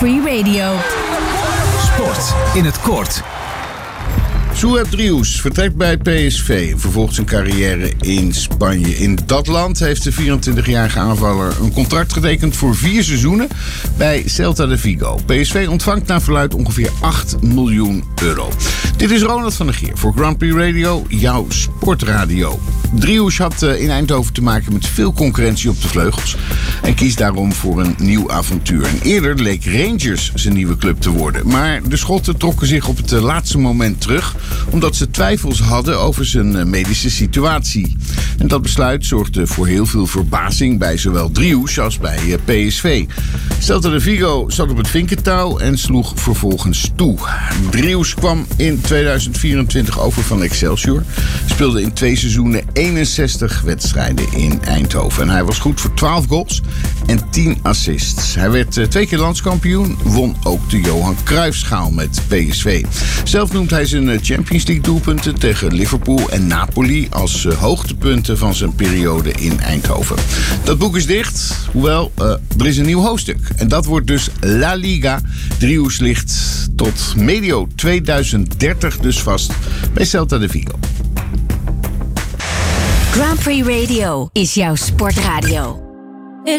Free Radio. Sport in het kort. Souad Drioux vertrekt bij PSV en vervolgt zijn carrière in Spanje. In dat land heeft de 24-jarige aanvaller een contract getekend voor 4 seizoenen bij Celta de Vigo. PSV ontvangt naar verluidt ongeveer 8 miljoen euro. Dit is Ronald van der Geer voor Grand Prix Radio, jouw sportradio. Drioux had in Eindhoven te maken met veel concurrentie op de vleugels en kiest daarom voor een nieuw avontuur. En eerder leek Rangers zijn nieuwe club te worden, maar de Schotten trokken zich op het laatste moment terug omdat ze twijfels hadden over zijn medische situatie. En dat besluit zorgde voor heel veel verbazing bij zowel Drioux als bij PSV. Celta de Vigo zat op het vinkentouw en sloeg vervolgens toe. Drioux kwam in 2024 over van Excelsior. Speelde in 2 seizoenen 61 wedstrijden in Eindhoven. En hij was goed voor 12 goals en 10 assists. Hij werd 2 keer landskampioen, won ook de Johan Cruijffschaal met PSV. Zelf noemt hij zijn Champions League doelpunten tegen Liverpool en Napoli als hoogtepunten van zijn periode in Eindhoven. Dat boek is dicht, hoewel er is een nieuw hoofdstuk. En dat wordt dus La Liga. Drioux ligt tot medio 2030 dus vast bij Celta de Vigo. Grand Prix Radio is jouw sportradio.